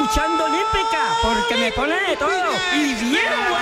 escuchando Olímpica, porque me pone de todo y bien